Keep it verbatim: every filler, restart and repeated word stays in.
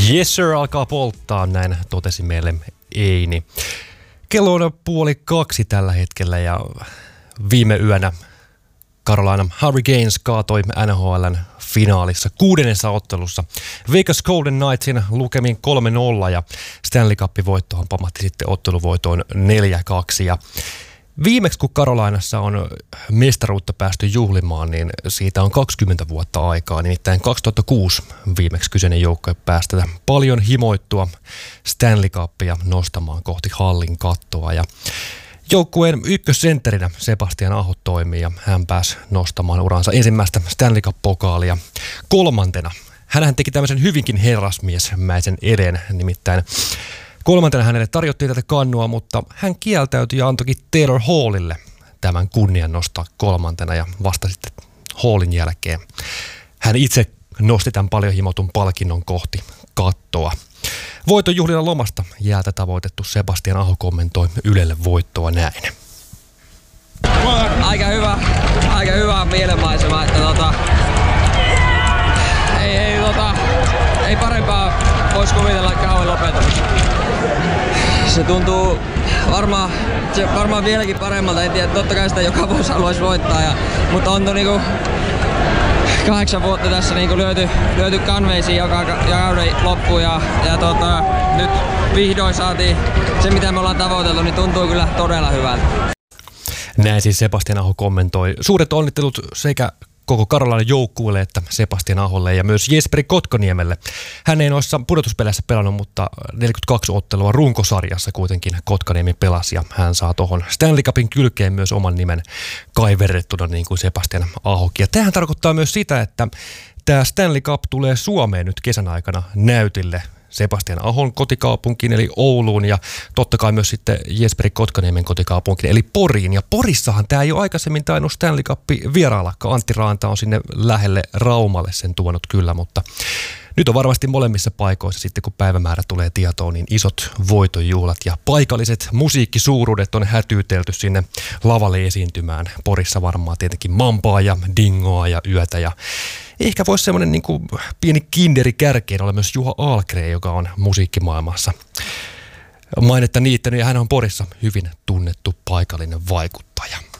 Yes sir, alkaa polttaa, näin totesi meille Eini. Kello on puoli kaksi tällä hetkellä ja viime yönä Carolina Hurricanes kaatoi N H L:n finaalissa kuudennessa ottelussa Vegas Golden Knightsin lukemin kolme nolla ja Stanley Cup-voittohan pamahti sitten otteluvoitoon neljä kaksi. Ja viimeksi kun Carolinassa on mestaruutta päästy juhlimaan, niin siitä on kaksikymmentä vuotta aikaa. Nimittäin kaksituhattakuusi viimeksi kyseinen joukkue pääsi tätä paljon himoittua Stanley Cupia nostamaan kohti hallin kattoa. Ja joukkueen ykkössentterinä Sebastian Aho toimii ja hän pääsi nostamaan uransa ensimmäistä Stanley Cup-pokaalia kolmantena. Hänhän teki tämmöisen hyvinkin herrasmiesmäisen eden, nimittäin kolmantena hänelle tarjottiin tätä kannua, mutta hän kieltäytyi ja antoikin Taylor Hallille tämän kunnian nostaa kolmantena ja vasta sitten Hallin jälkeen hän itse nosti tämän paljon himotun palkinnon kohti kattoa. Voiton juhlilla lomasta jäätä tavoitettu Sebastian Aho kommentoi Ylelle voittoa näin. Aika hyvä, aika hyvä mielenmaisema, että tota, ei, ei, tota, ei parempaa voisi kuvitella kauan lopetamista. Se tuntuu varmaan, se varmaan vieläkin paremmalta, en tiedä, totta kai sitä joka vuosi haluaisi voittaa, ja, mutta on to niinku kahdeksan vuotta tässä niinku lyöty, lyöty kanveisiin joka kauden loppuun ja, ja tota, nyt vihdoin saatiin se mitä me ollaan tavoiteltu, niin tuntuu kyllä todella hyvältä. Näin siis Sebastian Aho kommentoi. Suuret onnittelut sekä koko Carolinan joukkueelle että Sebastian Aholle ja myös Jesperi Kotkaniemelle. Hän ei noissa pudotuspeleissä pelannut, mutta neljäkymmentäkaksi ottelua runkosarjassa kuitenkin Kotkaniemi pelasi ja hän saa tuohon Stanley Cupin kylkeen myös oman nimen kaiverrettuna niin kuin Sebastian Ahokin. Ja tämähän tarkoittaa myös sitä, että tämä Stanley Cup tulee Suomeen nyt kesän aikana näytille Sebastian Ahon kotikaupunkiin eli Ouluun ja totta kai myös sitten Jesperi Kotkaniemen kotikaupunkiin eli Poriin. Ja Porissahan tämä ei ole aikaisemmin tainnut Stanley Cup vieraillakaan. Antti Raanta on sinne lähelle Raumalle sen tuonut kyllä, mutta nyt on varmasti molemmissa paikoissa sitten kun päivämäärä tulee tietoon, niin isot voitonjuhlat ja paikalliset musiikkisuuruudet on hätyytelty sinne lavalle esiintymään. Porissa varmaan tietenkin Mampaa ja Dingoa ja Yötä ja ehkä voisi semmoinen niin kuin pieni kinderi kärkeen olla myös Juha Ahlgren, joka on musiikkimaailmassa mainetta niittänyt ja hän on Porissa hyvin tunnettu paikallinen vaikuttaja.